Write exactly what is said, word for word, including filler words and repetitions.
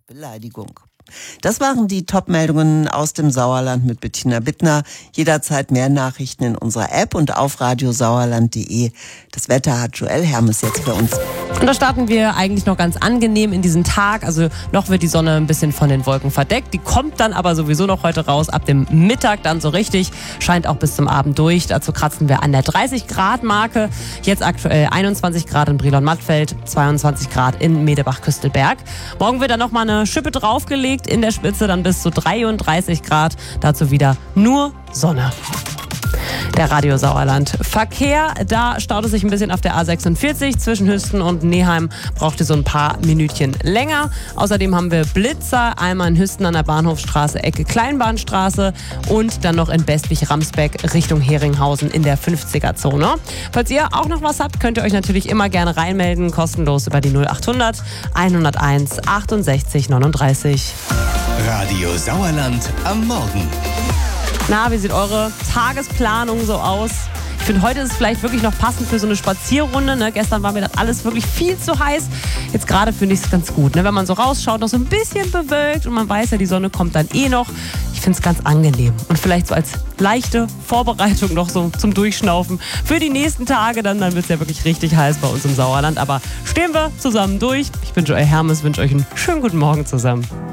Beleidigung. Das waren die Top-Meldungen aus dem Sauerland mit Bettina Bittner. Jederzeit mehr Nachrichten in unserer App und auf radiosauerland punkt de. Das Wetter hat Joel Hermes jetzt für uns. Und da starten wir eigentlich noch ganz angenehm in diesen Tag. Also noch wird die Sonne ein bisschen von den Wolken verdeckt. Die kommt dann aber sowieso noch heute raus. Ab dem Mittag dann so richtig. Scheint auch bis zum Abend durch. Dazu kratzen wir an der dreißig Grad Marke. Jetzt aktuell einundzwanzig Grad in Brilon-Mattfeld, zweiundzwanzig Grad in Medebach-Küstelberg. Morgen wird dann nochmal eine Schippe draufgelegt. In der Spitze dann bis zu dreiunddreißig Grad. Dazu wieder nur Sonne. Der Radio Sauerland. Verkehr, da staut es sich ein bisschen auf der A sechsundvierzig. Zwischen Hüsten und Neheim braucht ihr so ein paar Minütchen länger. Außerdem haben wir Blitzer, einmal in Hüsten an der Bahnhofstraße, Ecke Kleinbahnstraße und dann noch in Bestwig-Ramsbeck Richtung Heringhausen in der fünfziger-Zone. Falls ihr auch noch was habt, könnt ihr euch natürlich immer gerne reinmelden, kostenlos über die null achthundert hunderteins achtundsechzig neununddreißig. Radio Sauerland am Morgen. Na, wie sieht eure Tagesplanung so aus? Ich finde, heute ist es vielleicht wirklich noch passend für so eine Spazierrunde. Ne? Gestern war mir das alles wirklich viel zu heiß. Jetzt gerade finde ich es ganz gut. Ne? Wenn man so rausschaut, noch so ein bisschen bewölkt und man weiß ja, die Sonne kommt dann eh noch. Ich finde es ganz angenehm. Und vielleicht so als leichte Vorbereitung noch so zum Durchschnaufen für die nächsten Tage. Dann, dann wird es ja wirklich richtig heiß bei uns im Sauerland. Aber stehen wir zusammen durch. Ich bin Joel Hermes, wünsche euch einen schönen guten Morgen zusammen.